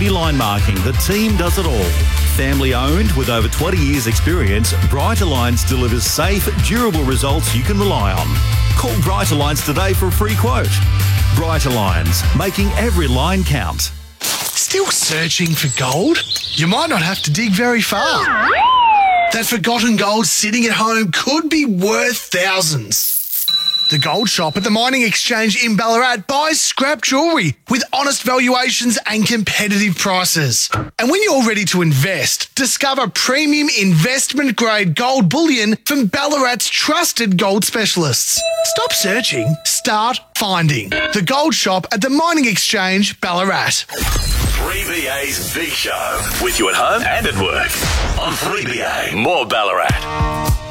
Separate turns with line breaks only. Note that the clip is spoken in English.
3D line marking, the team does it all. Family owned with over 20 years experience, Brighter Lines delivers safe, durable results you can rely on. Call Brighter Lines today for a free quote. Brighter Lines, making every line count.
Still searching for gold? You might not have to dig very far. That forgotten gold sitting at home could be worth thousands. The Gold Shop at the Mining Exchange in Ballarat buys scrap jewellery with honest valuations and competitive prices. And when you're ready to invest, discover premium investment-grade gold bullion from Ballarat's trusted gold specialists. Stop searching, start finding. The Gold Shop at the Mining Exchange, Ballarat.
3BA's Big Show. With you at home and at work. On 3BA. More Ballarat.